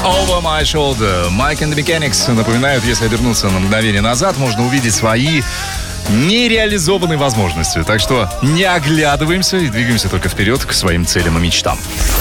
Over My Shoulder. Mike and the Mechanics напоминают, если обернуться на мгновение назад, можно увидеть свои нереализованные возможности. Так что не оглядываемся и двигаемся только вперед к своим целям и мечтам.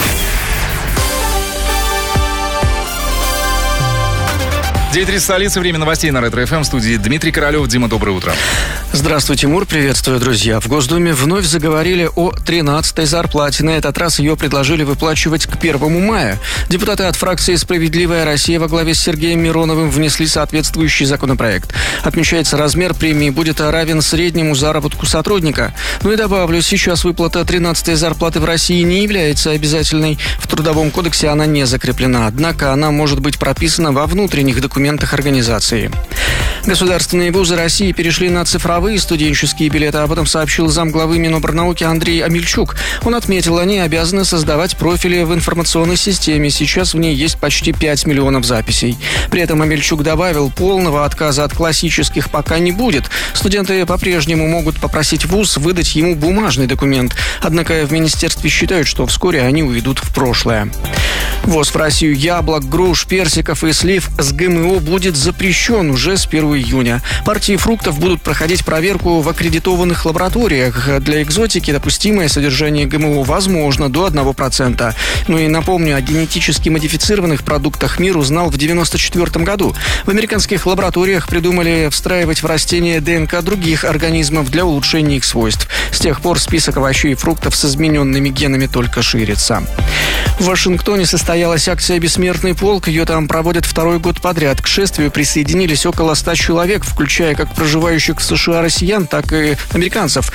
9:30 столица, время новостей на Ретро-ФМ. В студии Дмитрий Королев. Дима, доброе утро. Здравствуй, Тимур. Приветствую, друзья. В Госдуме вновь заговорили о 13-й зарплате. На этот раз ее предложили выплачивать к 1 мая. Депутаты от фракции «Справедливая Россия» во главе с Сергеем Мироновым внесли соответствующий законопроект. Отмечается, размер премии будет равен среднему заработку сотрудника. Ну и добавлю, сейчас выплата 13-й зарплаты в России не является обязательной. В Трудовом кодексе она не закреплена. Однако она может быть прописана во внутренних документах организации. Государственные вузы России перешли на цифровые студенческие билеты. Об этом сообщил замглавы Минобрнауки Андрей Амельчук. Он отметил, они обязаны создавать профили в информационной системе. Сейчас в ней есть почти 5 миллионов записей. При этом Амельчук добавил, полного отказа от классических пока не будет. Студенты по-прежнему могут попросить вуз выдать ему бумажный документ. Однако в министерстве считают, что вскоре они уйдут в прошлое. Ввоз в Россию яблок, груш, персиков и слив с ГМО будет запрещен уже с 1 июня. Партии фруктов будут проходить проверку в аккредитованных лабораториях. Для экзотики допустимое содержание ГМО возможно до 1%. Ну и напомню, о генетически модифицированных продуктах мир узнал в 1994 году. В американских лабораториях придумали встраивать в растения ДНК других организмов для улучшения их свойств. С тех пор список овощей и фруктов с измененными генами только ширится. В Вашингтоне состоялась акция «Бессмертный полк». Ее там проводят второй год подряд. К шествию присоединились около 100 человек, включая как проживающих в США россиян, так и американцев.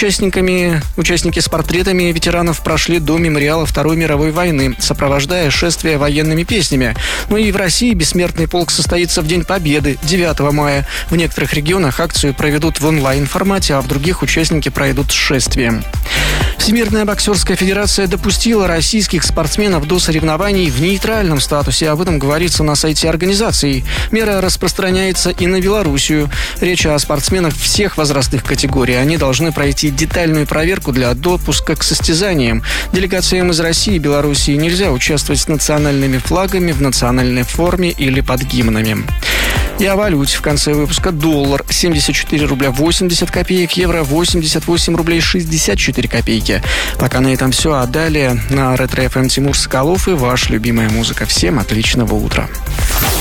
Участники с портретами ветеранов прошли до мемориала Второй мировой войны, сопровождая шествие военными песнями. Ну и в России «Бессмертный полк» состоится в День Победы, 9 мая. В некоторых регионах акцию проведут в онлайн-формате, а в других участники пройдут с шествием. Всемирная боксерская федерация допустила российских спортсменов до соревнований в нейтральном статусе. Об этом говорится на сайте организации. Мера распространяется и на Белоруссию. Речь о спортсменах всех возрастных категорий. Они должны пройти детальную проверку для допуска к состязаниям. Делегациям из России и Белоруссии нельзя участвовать с национальными флагами в национальной форме или под гимнами. И о валюте. В конце выпуска доллар 74 рубля 80 копеек, евро 88 рублей 64 копейки. Пока на этом все, а далее на Ретро-ФМ Тимур Соколов и ваша любимая музыка. Всем отличного утра.